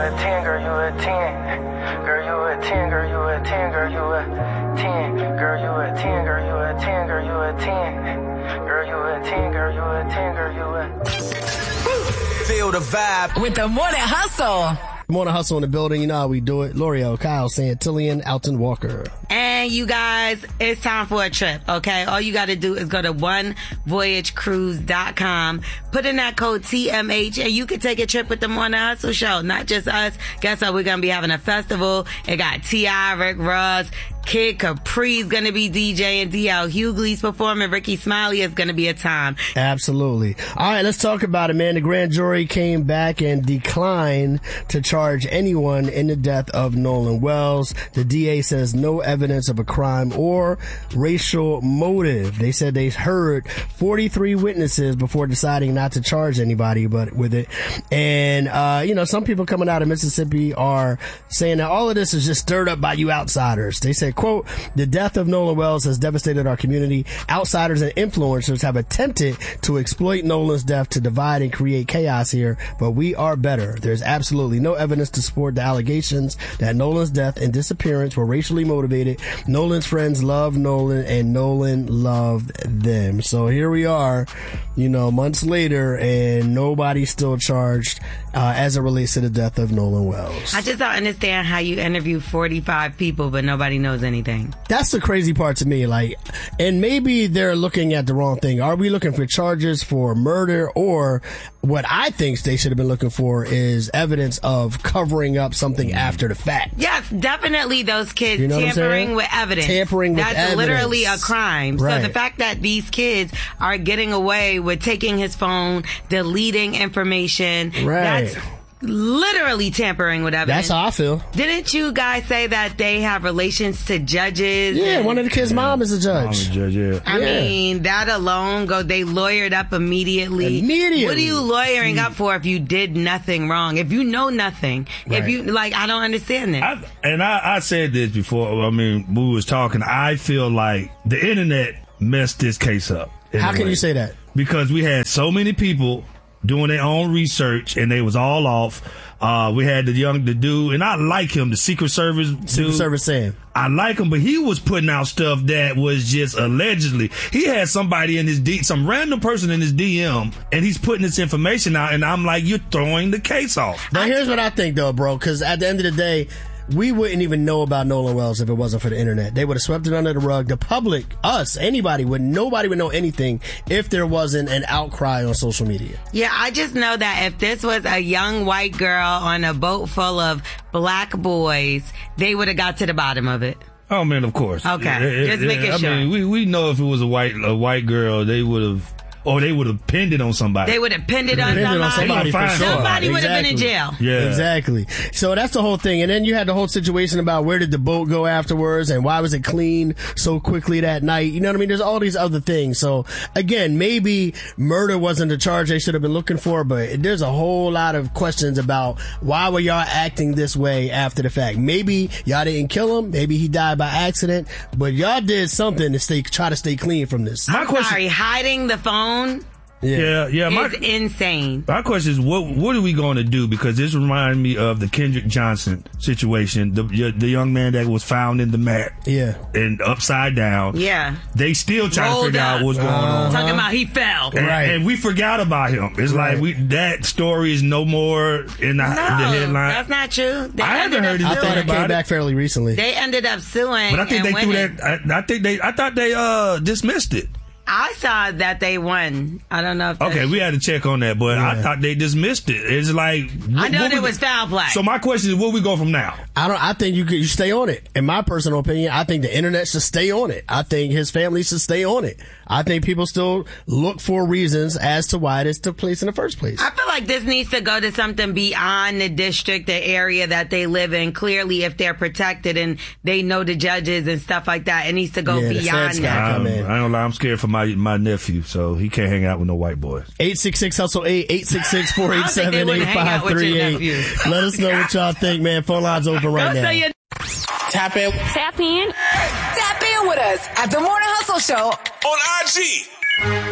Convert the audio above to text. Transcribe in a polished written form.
a 10, girl, you a 10. Girl, you a 10, girl, you a 10, girl, you a 10. Girl, you a 10, girl, you a 10, girl, you a 10. Girl, you a 10, girl, you a 10, girl, you a... Feel the vibe with the Morning Hustle. Morning Hustle in the building. You know how we do it. L'Oreal, Kyle, Santillian, Alton Walker. And you guys, it's time for a trip, okay? All you got to do is go to onevoyagecruise.com, put in that code TMH, and you can take a trip with the Morning Hustle show. Not just us. Guess what? We're going to be having a festival. It got T.I., Rick Ross, Kid Capri's going to be DJing, D.L. Hughley's performing, Ricky Smiley is going to be a time. Absolutely. All right, let's talk about it, man. The grand jury came back and declined to charge anyone in the death of Nolan Wells. The DA says no evidence of a crime or racial motive. They said they heard 43 witnesses before deciding not to charge anybody but with it. And, some people coming out of Mississippi are saying that all of this is just stirred up by you outsiders. They said, quote, the death of Nolan Wells has devastated our community. Outsiders and influencers have attempted to exploit Nolan's death to divide and create chaos here, but we are better. There's absolutely no evidence to support the allegations that Nolan's death and disappearance were racially motivated. Nolan's friends loved Nolan and Nolan loved them. So here we are, months later, and nobody's still charged as it relates to the death of Nolan Wells. I just don't understand how you interview 45 people but nobody knows anything. That's the crazy part to me. And maybe they're looking at the wrong thing. Are we looking for charges for murder, or what I think they should have been looking for is evidence of covering up something after the fact? Yes, definitely those kids tampering with evidence. That's literally a crime. Right. So the fact that these kids are getting away with taking his phone, deleting information, that's literally tampering with evidence. That's how I feel. Didn't you guys say that they have relations to judges? Yeah, one of the kids' mom is a judge. I mean, that alone, they lawyered up immediately. What are you lawyering up for if you did nothing wrong? If you know nothing? Right. If you, I don't understand this. I said this before, we was talking, I feel like the internet messed this case up. How can you say that? Because we had so many people doing their own research, and they was all off. We had the dude, and I like him, the Secret Service Sam. I like him, but he was putting out stuff that was just allegedly. He had somebody in his some random person in his DM, and he's putting this information out, and I'm like, you're throwing the case off. Now, here's what I think, though, bro, because at the end of the day, we wouldn't even know about Nolan Wells if it wasn't for the internet. They would have swept it under the rug. The public, us, nobody would know anything if there wasn't an outcry on social media. Yeah, I just know that if this was a young white girl on a boat full of black boys, they would have got to the bottom of it. Oh man, of course. Okay, just making sure. We know if it was a white girl, they would have. Or they would have pinned it on somebody. They would have pinned it on somebody. For sure. Somebody would have been in jail. Yeah. Exactly. So that's the whole thing. And then you had the whole situation about where did the boat go afterwards and why was it clean so quickly that night? You know what I mean? There's all these other things. So again, maybe murder wasn't the charge they should have been looking for, but there's a whole lot of questions about why were y'all acting this way after the fact? Maybe y'all didn't kill him. Maybe he died by accident, but y'all did something to try to stay clean from this. Hiding the phone. Yeah. It's insane. My question is, what are we going to do? Because this reminds me of the Kendrick Johnson situation, the young man that was found in the mat, and upside down. Yeah, they still trying to figure out what's going on. Talking about he fell, and we forgot about him. It's like that story is no more in the headline. That's not true. I haven't heard anything about it. I thought it came back fairly recently. They ended up suing, but I think they threw that. I thought they dismissed it. I saw that they won. I don't know if we had to check on that, but I thought they dismissed it. It's like I know there was foul play. So my question is, where we go from now? I think you stay on it. In my personal opinion, I think the internet should stay on it. I think his family should stay on it. I think people still look for reasons as to why this took place in the first place. I feel like this needs to go to something beyond the district, the area that they live in. Clearly, if they're protected and they know the judges and stuff like that, it needs to go beyond that. I don't lie. I'm scared for my nephew, so he can't hang out with no white boys. 866-HUSTLE-8, 866-487-8538. Let us know what y'all think, man. Phone lines open right now. Tap in. Tap in. Tap in with us at The Morning Hustle Show on IG.